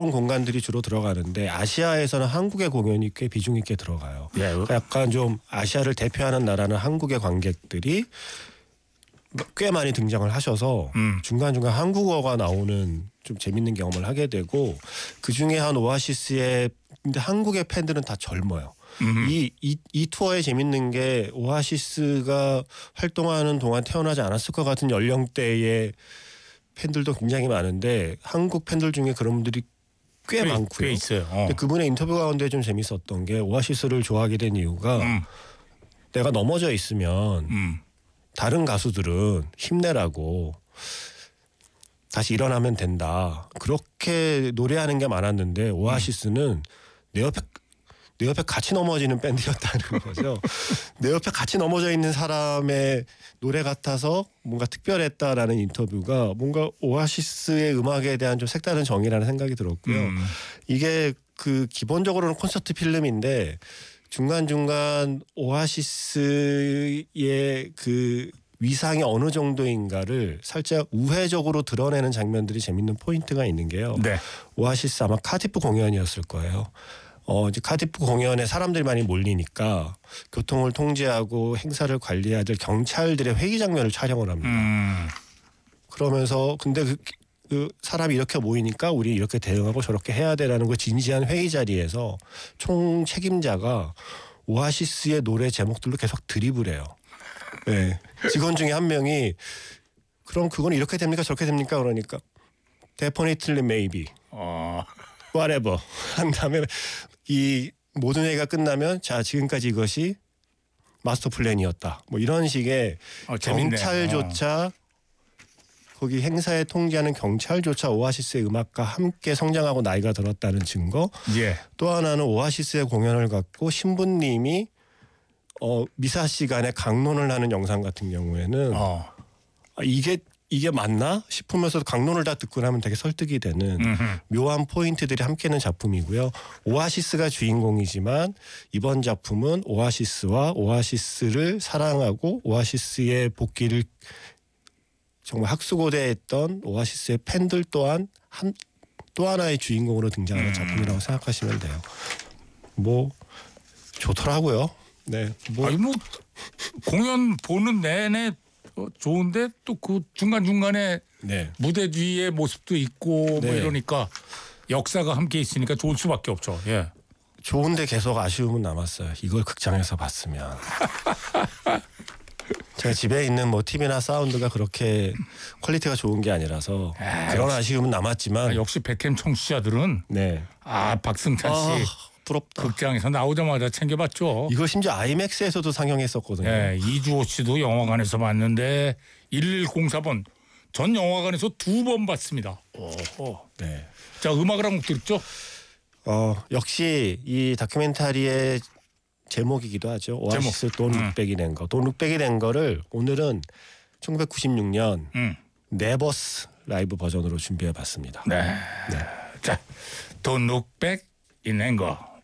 공간들이 주로 들어가는데 아시아에서는 한국의 공연이 꽤 비중 있게 들어가요. 그러니까 약간 좀 아시아를 대표하는 나라는 한국의 관객들이 꽤 많이 등장을 하셔서 중간중간 한국어가 나오는 좀 재밌는 경험을 하게 되고 그중에 한 오아시스의 근데 한국의 팬들은 다 젊어요. 이 투어에 재밌는 게 오아시스가 활동하는 동안 태어나지 않았을 것 같은 연령대의 팬들도 굉장히 많은데 한국 팬들 중에 그런 분들이 꽤 많고요. 꽤 있어요. 근데 그분의 인터뷰 가운데 좀 재밌었던 게 오아시스를 좋아하게 된 이유가 내가 넘어져 있으면 다른 가수들은 힘내라고 다시 일어나면 된다. 그렇게 노래하는 게 많았는데 오아시스는 내 옆에 같이 넘어지는 밴드였다는 거죠. 내 옆에 같이 넘어져 있는 사람의 노래 같아서 뭔가 특별했다라는 인터뷰가 뭔가 오아시스의 음악에 대한 좀 색다른 정의라는 생각이 들었고요. 이게 그 기본적으로는 콘서트 필름인데 중간중간 오아시스의 그 위상이 어느 정도인가를 살짝 우회적으로 드러내는 장면들이 재밌는 포인트가 있는 게요. 네. 오아시스 아마 카디프 공연이었을 거예요. 이제 카디프 공연에 사람들이 많이 몰리니까 교통을 통제하고 행사를 관리해야 될 경찰들의 회의 장면을 촬영을 합니다. 그러면서 근데 그 사람이 이렇게 모이니까 우리 이렇게 대응하고 저렇게 해야 되라는 그 진지한 회의 자리에서 총 책임자가 오아시스의 노래 제목들로 계속 드리블해요. 네. 직원 중에 한 명이 그럼 그건 이렇게 됩니까 저렇게 됩니까 그러니까 Definitely maybe whatever 한 다음에 이 모든 회의가 끝나면 자 지금까지 이것이 마스터 플랜이었다. 뭐 이런 식의 경찰조차 거기 행사에 통제하는 경찰조차 오아시스의 음악과 함께 성장하고 나이가 들었다는 증거. 또 하나는 오아시스의 공연을 갖고 신부님이 미사 시간에 강론을 하는 영상 같은 경우에는 이게 맞나 싶으면서도 강론을 다 듣고 나면 되게 설득이 되는 묘한 포인트들이 함께하는 작품이고요. 오아시스가 주인공이지만 이번 작품은 오아시스와 오아시스를 사랑하고 오아시스의 복귀를 정말 학수고대했던 오아시스의 팬들 또한 또 하나의 주인공으로 등장하는 작품이라고 생각하시면 돼요. 뭐 좋더라고요. 네. 뭐 공연 보는 내내 좋은데 또 그 중간중간에 무대 뒤의 모습도 있고 뭐 이러니까 역사가 함께 있으니까 좋을 수밖에 없죠. 좋은데 계속 아쉬움은 남았어요. 이걸 극장에서 봤으면. 제가 집에 있는 뭐 TV나 사운드가 그렇게 퀄리티가 좋은 게 아니라서 그런 아쉬움은 남았지만 역시 백캠 청취자들은 박승찬 씨 부럽다. 극장에서 나오자마자 챙겨봤죠. 이거 심지어 아이맥스에서도 상영했었거든요. 이주호 씨도 영화관에서 봤는데 1104번 전 영화관에서 2번 봤습니다. 네. 자, 음악을 한 곡 들었죠? 역시 이 다큐멘터리의 제목이기도 하죠. 오아시스 돈 룩백이 낸 거. 돈 룩백이 낸 거를 오늘은 1996년 네버스 라이브 버전으로 준비해봤습니다. 자, 돈 룩백이 낸 거.